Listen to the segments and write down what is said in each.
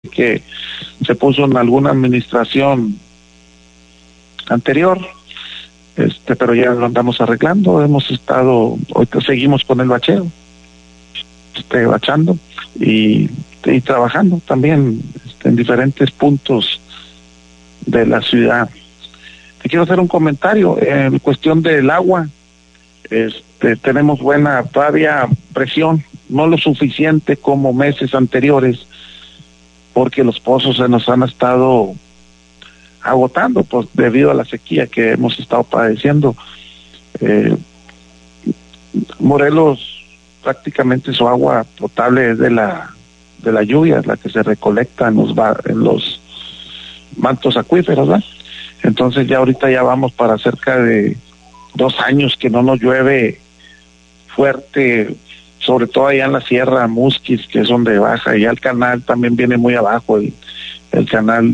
que se puso en alguna administración anterior, pero ya lo andamos arreglando. Ahorita seguimos con el bacheo, bachando y trabajando también en diferentes puntos de la ciudad. Te quiero hacer un comentario en cuestión del agua. Tenemos buena todavía presión, no lo suficiente como meses anteriores, porque los pozos se nos han estado agotando pues debido a la sequía que hemos estado padeciendo. Morelos, prácticamente su agua potable es de la lluvia, la que se recolecta en los mantos acuíferos, ¿verdad? Entonces ya ahorita ya vamos para cerca de 2 años que no nos llueve fuerte, sobre todo allá en la Sierra Musquis, que es donde baja. Ya el canal también viene muy abajo, el canal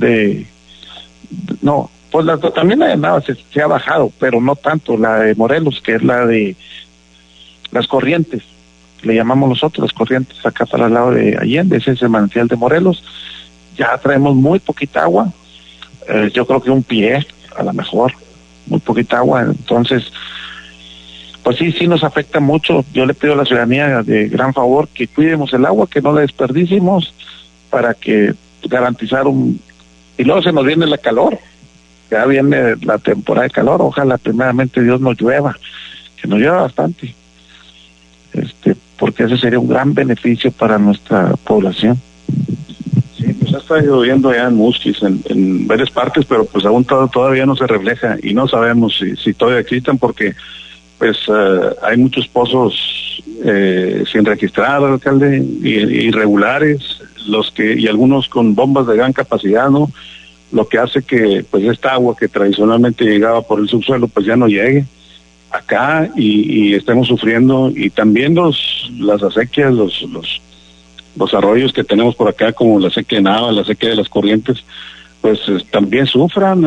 también la de Nava se ha bajado, pero no tanto. La de Morelos, que es la de las Corrientes, le llamamos nosotros las Corrientes, acá para el lado de Allende, ese es el manantial de Morelos. Ya traemos muy poquita agua, yo creo que un pie, a lo mejor, muy poquita agua. Entonces, pues sí nos afecta mucho. Yo le pido a la ciudadanía de gran favor que cuidemos el agua, que no la desperdicemos, para que garantizar y luego se nos viene la calor, ya viene la temporada de calor. Ojalá primeramente Dios nos llueva, que nos llueva bastante, porque ese sería un gran beneficio para nuestra población. Sí, pues ha estado lloviendo ya en Musquis, en varias partes, pero pues aún todavía no se refleja y no sabemos si todavía existen, porque pues hay muchos pozos sin registrar, alcalde, irregulares, y algunos con bombas de gran capacidad, ¿no? Lo que hace que pues esta agua que tradicionalmente llegaba por el subsuelo pues ya no llegue acá y estemos sufriendo, y también las acequias, los arroyos que tenemos por acá, como la sequía de Nava, la sequía de las Corrientes, pues también sufran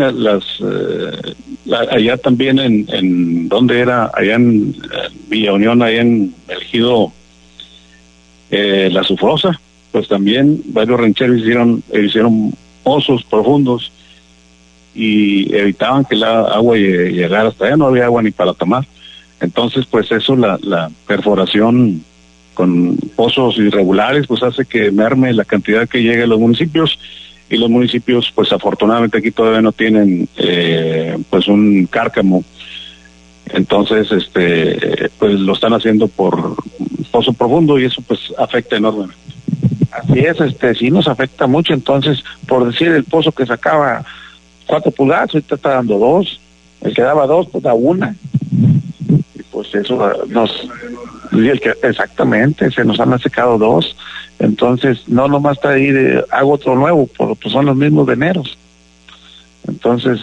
allá también en donde era, allá en Villa Unión, allá en el ejido La Sufrosa, pues también varios rancheros hicieron pozos profundos y evitaban que la agua llegara hasta allá. No había agua ni para tomar. Entonces pues eso, la perforación con pozos irregulares pues hace que merme la cantidad que llega a los municipios, y los municipios pues afortunadamente aquí todavía no tienen pues un cárcamo. Entonces pues lo están haciendo por pozo profundo, y eso pues afecta enormemente. Así es, sí nos afecta mucho. Entonces, por decir, el pozo que sacaba 4 pulgadas, ahorita está dando 2, el que daba 2, pues da 1, y pues eso exactamente, se nos han secado 2, entonces no nomás está ahí hago otro nuevo, pues son los mismos veneros. Entonces,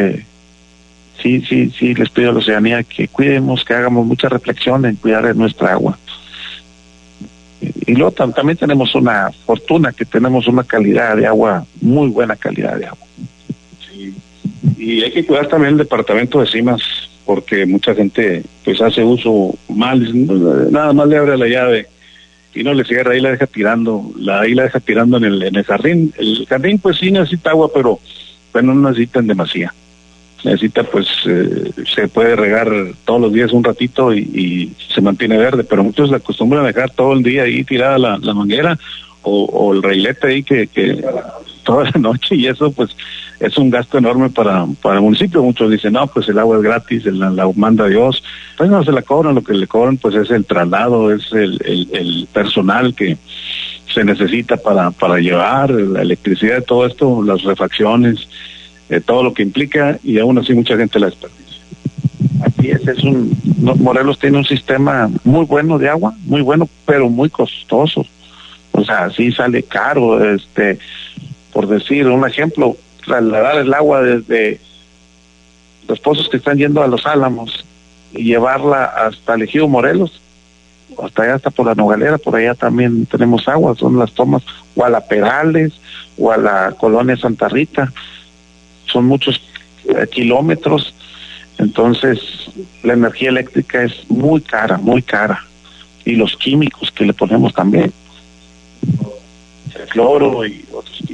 sí les pido a la ciudadanía que cuidemos, que hagamos mucha reflexión en cuidar de nuestra agua. Y luego también tenemos una fortuna, que tenemos una calidad de agua, muy buena calidad de agua. Sí. Y hay que cuidar también el departamento de Cimas, porque mucha gente pues hace uso mal, nada más le abre la llave y no le cierra, ahí la deja tirando en el jardín. El jardín pues sí necesita agua, pero no necesita en demasía. Necesita pues se puede regar todos los días un ratito y se mantiene verde, pero muchos se acostumbran a dejar todo el día ahí tirada la manguera o el reilete ahí que toda la noche, y eso pues es un gasto enorme para el municipio. Muchos dicen, no, pues el agua es gratis, la manda Dios. Pues no se la cobran, lo que le cobran pues es el traslado, es el personal que se necesita para llevar la electricidad, todo esto, las refacciones, todo lo que implica, y aún así mucha gente la desperdicia. Así es, Morelos tiene un sistema muy bueno de agua, muy bueno, pero muy costoso. O sea, sí sale caro, por decir un ejemplo, trasladar el agua desde los pozos que están yendo a Los Álamos y llevarla hasta el ejido Morelos, hasta allá, hasta por la Nogalera, por allá también tenemos agua, son las tomas, o a la Perales, o a la colonia Santa Rita, son muchos kilómetros. Entonces la energía eléctrica es muy cara, y los químicos que le ponemos también, el cloro y otros